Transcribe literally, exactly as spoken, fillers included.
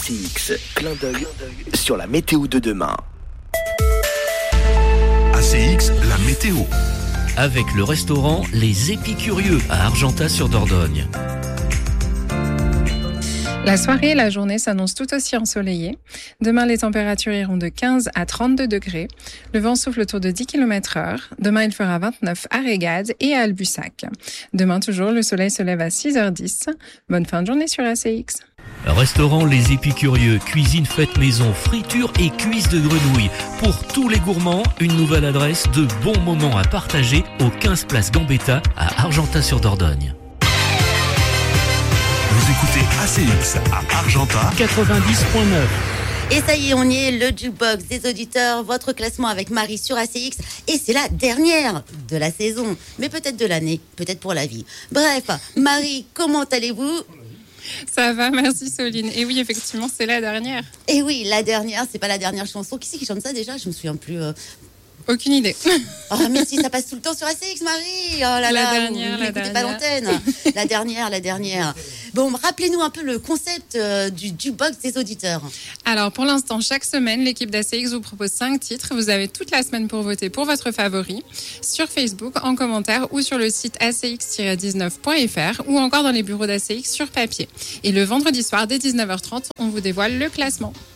C X, clin d'œil sur la météo de demain. A C X, la météo. Avec le restaurant Les Épicurieux à Argentat-sur-Dordogne. La soirée et la journée s'annoncent tout aussi ensoleillées. Demain, les températures iront de quinze à trente-deux degrés. Le vent souffle autour de dix kilomètres heure. Demain, il fera vingt-neuf à Régade et à Albussac. Demain, toujours, le soleil se lève à six heures dix. Bonne fin de journée sur A C X. Restaurant Les Épicurieux, cuisine faite maison, friture et cuisse de grenouille. Pour tous les gourmands, une nouvelle adresse de bons moments à partager au quinze place Gambetta à Argentat-sur-Dordogne. Vous écoutez A C X à Argentat quatre-vingt-dix virgule neuf. Et ça y est, on y est, le jukebox des auditeurs, votre classement avec Marie sur A C X. Et c'est la dernière de la saison, mais peut-être de l'année, peut-être pour la vie. Bref, Marie, comment allez-vous ? Ça va, merci Soline. Et oui, effectivement, c'est la dernière. Et oui, la dernière, c'est pas la dernière chanson. Qui c'est qui chante ça déjà ? Je me souviens plus. Euh... Aucune idée. Oh, mais si, ça passe tout le temps sur A C X, Marie. Oh là la là, dernière, vous la n'écoutez dernière. pas l'antenne. La dernière, la dernière. Bon, rappelez-nous un peu le concept euh, du jukebox des auditeurs. Alors, pour l'instant, chaque semaine, l'équipe d'A C X vous propose cinq titres. Vous avez toute la semaine pour voter pour votre favori sur Facebook, en commentaire ou sur le site a c x tiret dix-neuf point f r ou encore dans les bureaux d'A C X sur papier. Et le vendredi soir, dès dix-neuf heures trente, on vous dévoile le classement.